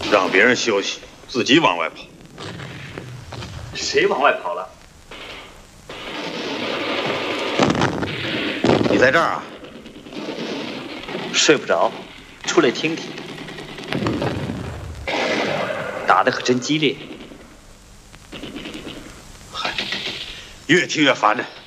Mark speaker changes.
Speaker 1: 让别人休息，自己往外跑。
Speaker 2: 谁往外跑了？
Speaker 1: 你在这儿啊？
Speaker 2: 睡不着，出来听听。打得可真激烈。
Speaker 1: 嗨，越听越烦呢。